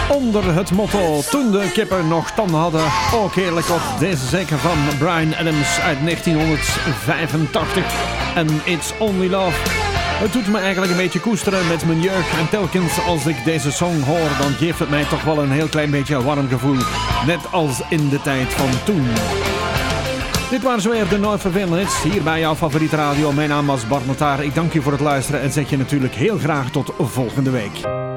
Onder het motto toen de kippen nog tanden hadden. Ook heerlijk op deze zeker van Bryan Adams uit 1985. En It's Only Love. Het doet me eigenlijk een beetje koesteren met mijn jurk. En telkens als ik deze song hoor, dan geeft het mij toch wel een heel klein beetje een warm gevoel. Net als in de tijd van toen. Dit waren zo weer de Nooit Vervelende Hits hier bij jouw favoriete radio. Mijn naam was Bart Notaar. Ik dank je voor het luisteren en zeg je natuurlijk heel graag tot volgende week.